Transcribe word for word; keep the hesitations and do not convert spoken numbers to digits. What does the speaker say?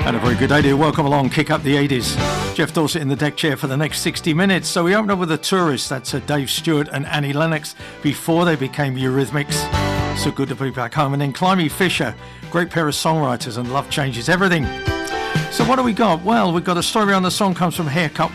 And a very good day to you. Welcome along, kick up the eighties. Jeff Dorset in the deck chair for the next sixty minutes. So we open up with The Tourists. That's uh, Dave Stewart and Annie Lennox before they became Eurythmics. So good to be back home. And then Climie Fisher, great pair of songwriters, and Love Changes Everything. So what do we got? Well, we've got a story on the song comes from Haircut